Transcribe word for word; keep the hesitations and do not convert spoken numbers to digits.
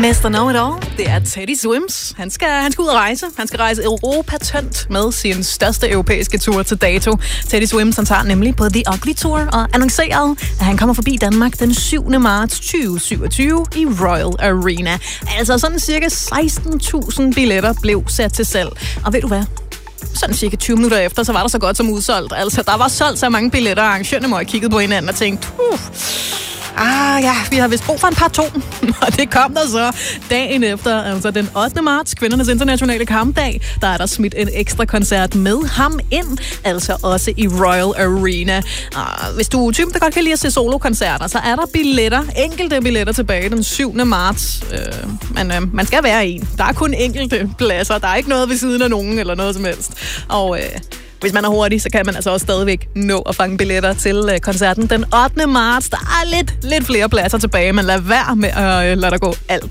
mister Know-it-all, det er Teddy Swims. Han skal, han skal ud og rejse. Han skal rejse Europa tyndt med sin største europæiske tur til dato. Teddy Swims, han tager nemlig på The Ugly Tour og annoncerede, at han kommer forbi Danmark den syvende marts tyve syvogtyve i Royal Arena. Altså sådan cirka seksten tusind billetter blev sat til salg. Og ved du hvad? Sådan cirka tyve minutter efter, så var der så godt som udsolgt. Altså, der var solgt så mange billetter, og arrangørerne må have kigget på hinanden og tænkt, uh, ah ja, vi har vist brug for en par to. Og det kom der så dagen efter, altså den ottende marts, kvindernes internationale kampdag, der er der smidt en ekstra koncert med ham ind, altså også i Royal Arena. Og hvis du er typen, der godt kan lide at se solokoncerter, så er der billetter, enkelte billetter tilbage den syvende marts. Øh, men øh, man skal være en. Der er kun enkelte pladser, der er ikke noget ved siden af nogen eller noget som helst. Og øh, hvis man er hurtig, så kan man altså også stadigvæk nå at fange billetter til øh, koncerten den ottende marts. Der er lidt, lidt flere pladser tilbage, men lad være med at øh, lade der gå alt